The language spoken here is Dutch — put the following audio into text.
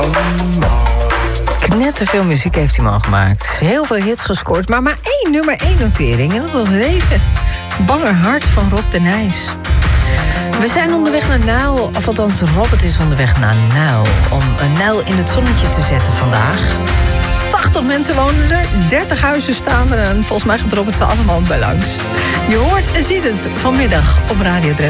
Knetterveel muziek heeft hij man gemaakt. Heel veel hits gescoord, maar 1 nummer 1 notering. En dat was deze. Banger Hart van Rob de Nijs. We zijn onderweg naar Nuil. Of althans, Robert is onderweg naar Nuil. Om een Nuil in het zonnetje te zetten vandaag. 80 mensen wonen er, 30 huizen staan er. En volgens mij gaat Robert ze allemaal bij langs. Je hoort en ziet het vanmiddag op Radio Drenthe.